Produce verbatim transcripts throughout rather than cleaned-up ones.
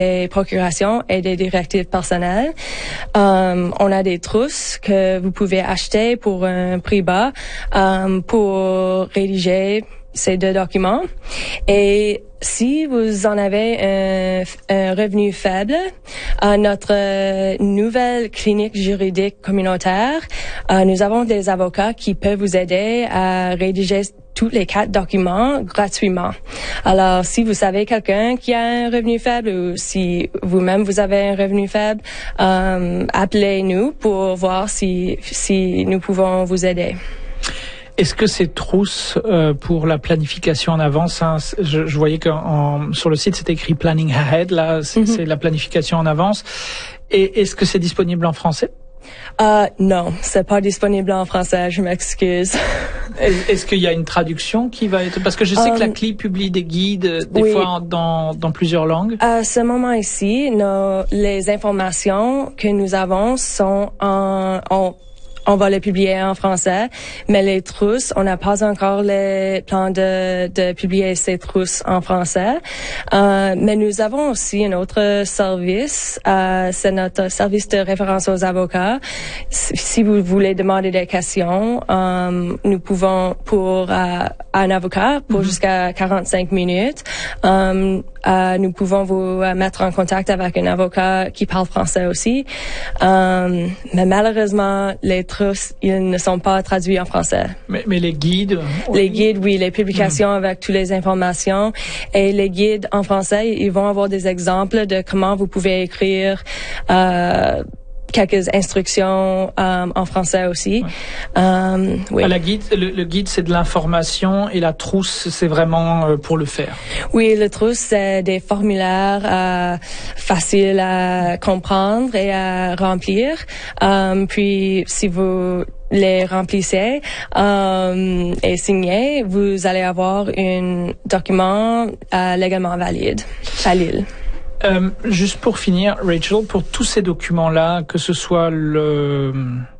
des procurations et des directives personnelles. Um, on a des trousses que vous pouvez acheter pour un prix bas um, pour rédiger ces deux documents. Et si vous en avez un, un revenu faible, à notre nouvelle clinique juridique communautaire, euh, nous avons des avocats qui peuvent vous aider à rédiger tous les quatre documents gratuitement. Alors, si vous savez quelqu'un qui a un revenu faible ou si vous-même vous avez un revenu faible, euh, appelez-nous pour voir si, si nous pouvons vous aider. Est-ce que ces trousses euh, pour la planification en avance, hein, je, je voyais que en, sur le site c'est écrit planning ahead, là c'est, mm-hmm. c'est la planification en avance. Et est-ce que c'est disponible en français? Euh, non, c'est pas disponible en français, je m'excuse. Est-ce qu'il y a une traduction qui va être... Parce que je sais um, que la C L I publie des guides, des oui. fois dans, dans plusieurs langues. À ce moment ici, nos, les informations que nous avons sont en... en on va les publier en français, mais les trousses, on n'a pas encore les plans de, de publier ces trousses en français. Euh, mais nous avons aussi un autre service, euh, c'est notre service de référence aux avocats. Si vous voulez demander des questions, euh, nous pouvons pour euh, un avocat pour mm-hmm. jusqu'à quarante-cinq minutes. Euh, euh, nous pouvons vous euh, mettre en contact avec un avocat qui parle français aussi. Euh, mais malheureusement, les trousses, ils ne sont pas traduits en français. Mais, mais les guides? Les guides, oui, les publications mmh. avec toutes les informations. Et les guides en français, ils vont avoir des exemples de comment vous pouvez écrire euh, quelques instructions euh, en français aussi. Ouais. Euh, oui. À la guide, le, le guide, c'est de l'information et la trousse, c'est vraiment euh, pour le faire. Oui, le trousse, c'est des formulaires euh, faciles à comprendre et à remplir. Euh, puis, si vous les remplissez euh, et signez, vous allez avoir un document euh, légalement valide à Lille. Euh, juste pour finir, Rachel, pour tous ces documents-là, que ce soit le,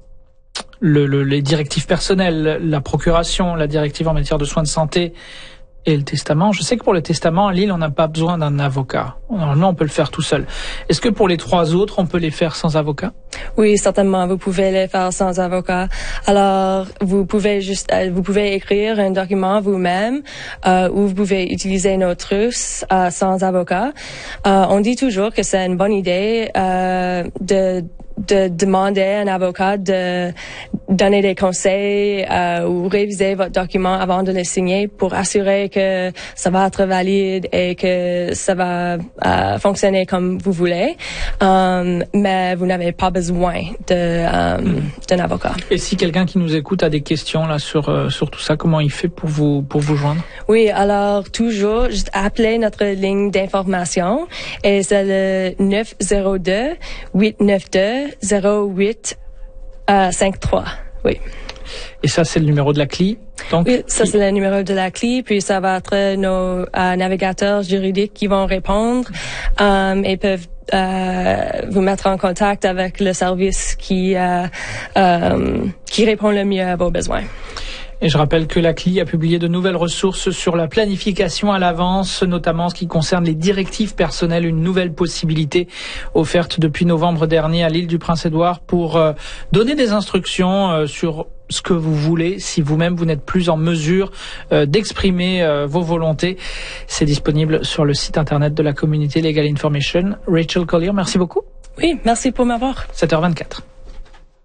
le, le, les directives personnelles, la procuration, la directive en matière de soins de santé et le testament, je sais que pour le testament, à Lille, on n'a pas besoin d'un avocat. Normalement, on peut le faire tout seul. Est-ce que pour les trois autres, on peut les faire sans avocat? Oui, certainement, vous pouvez les faire sans avocat. Alors, vous pouvez juste, vous pouvez écrire un document vous-même, euh, ou vous pouvez utiliser nos trousses euh, sans avocat. Euh, on dit toujours que c'est une bonne idée euh, de de demander à un avocat de donner des conseils euh, ou réviser votre document avant de le signer pour assurer que ça va être valide et que ça va euh, fonctionner comme vous voulez. Um, mais vous n'avez pas besoin de um, mmh. d'un avocat. Et si quelqu'un qui nous écoute a des questions là sur euh, sur tout ça, comment il fait pour vous pour vous joindre? Oui, alors toujours juste appelez notre ligne d'information et c'est le neuf zéro deux, huit neuf deux, zéro huit cinq trois. Oui. Et ça, c'est le numéro de la C L I? Donc, oui, ça, c'est le numéro de la C L I, puis ça va être nos euh, navigateurs juridiques qui vont répondre euh, et peuvent euh, vous mettre en contact avec le service qui, euh, euh, qui répond le mieux à vos besoins. Et je rappelle que la C L I a publié de nouvelles ressources sur la planification à l'avance, notamment en ce qui concerne les directives personnelles, une nouvelle possibilité offerte depuis novembre dernier à l'île du Prince-Édouard pour euh, donner des instructions euh, sur ce que vous voulez, si vous-même vous n'êtes plus en mesure euh, d'exprimer euh, vos volontés. C'est disponible sur le site internet de la communauté Legal Information. Rachel Collier, merci beaucoup. Oui, merci pour m'avoir. sept heures vingt-quatre.